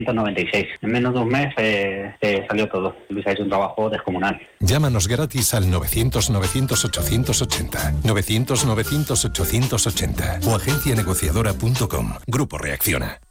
196. En menos de un mes salió todo. Luis ha hecho un trabajo descomunal. Llámanos gratis al 900-900-880. 900-900-880 o agencianegociadora.com. Grupo Reacciona.